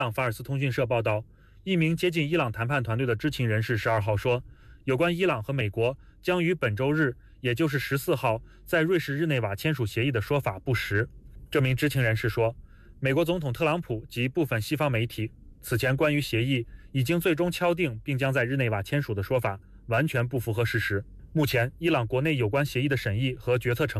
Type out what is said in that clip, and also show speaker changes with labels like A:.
A: 法尔斯通讯社报道，一名接近伊朗谈判团队的知情人士12号说，有关伊朗和美国将于本周日，也就是14号，在瑞士日内瓦签署协议的说法不实。这名知情人士说，美国总统特朗普及部分西方媒体此前关于协议已经最终敲定并将在日内瓦签署的说法完全不符合事实。目前，伊朗国内有关协议的审议和决策程